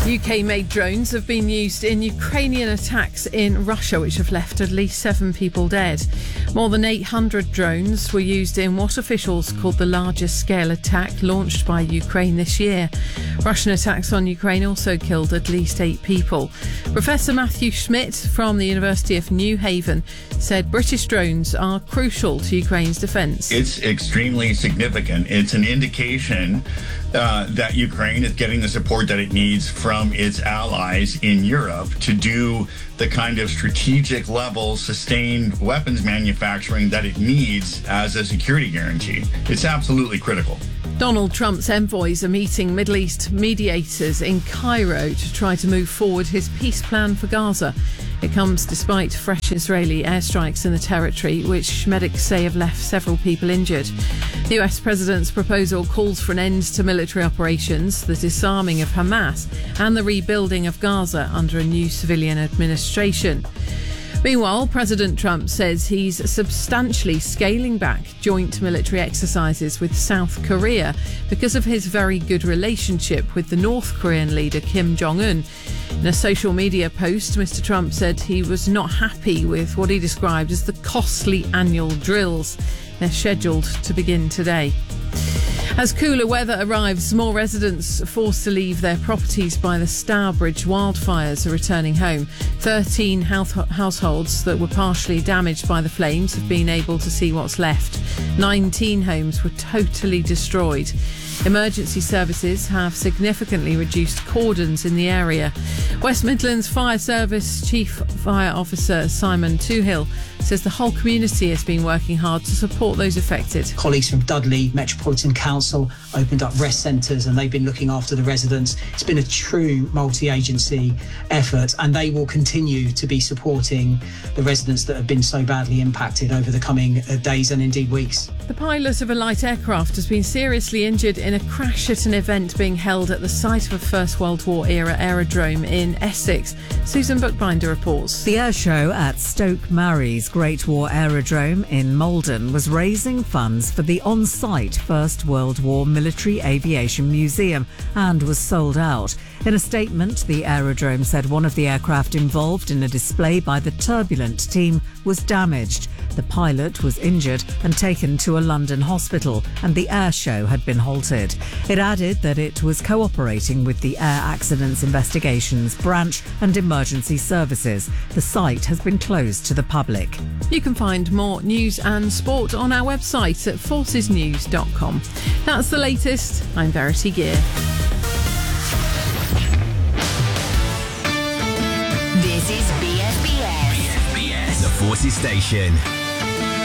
UK-made drones have been used in Ukrainian attacks in Russia, which have left at least 7 people dead. More than 800 drones were used in what officials called the largest scale attack launched by Ukraine this year. Russian attacks on Ukraine also killed at least 8 people. Professor Matthew Schmidt from the University of New Haven said British drones are crucial to Ukraine's defence. It's extremely significant. It's an indication that Ukraine is getting the support that it needs from its allies in Europe to do the kind of strategic level sustained weapons manufacturing that it needs as a security guarantee. It's absolutely critical. Donald Trump's envoys are meeting Middle East mediators in Cairo to try to move forward his peace plan for Gaza. It comes despite fresh Israeli airstrikes in the territory, which medics say have left several people injured. The US president's proposal calls for an end to military operations, the disarming of Hamas, and the rebuilding of Gaza under a new civilian administration. Meanwhile, President Trump says he's substantially scaling back joint military exercises with South Korea because of his very good relationship with the North Korean leader Kim Jong-un. In a social media post, Mr. Trump said he was not happy with what he described as the costly annual drills. They're scheduled to begin today. As cooler weather arrives, more residents forced to leave their properties by the Stourbridge wildfires are returning home. 13 households that were partially damaged by the flames have been able to see what's left. 19 homes were totally destroyed. Emergency services have significantly reduced cordons in the area. West Midlands Fire Service Chief Fire Officer Simon Toohill says the whole community has been working hard to support those affected. Colleagues from Dudley Metropolitan Council opened up rest centres and they've been looking after the residents. It's been a true multi-agency effort and they will continue to be supporting the residents that have been so badly impacted over the coming days and indeed weeks. The pilot of a light aircraft has been seriously injured in a crash at an event being held at the site of a First World War era aerodrome in Essex. Susan Bookbinder reports. The air show at Stoke Mary's Great War Aerodrome in Malden was raising funds for the on-site First World War Military Aviation Museum and was sold out. In a statement, the aerodrome said one of the aircraft involved in a display by the Turbulent team was damaged. The pilot was injured and taken to a London hospital, and the air show had been halted. It added that it was cooperating with the Air Accidents Investigations Branch and Emergency Services. The site has been closed to the public. You can find more news and sport on our website at forcesnews.com. That's the latest. I'm Verity Gear. This is BFBS. The Forces Station.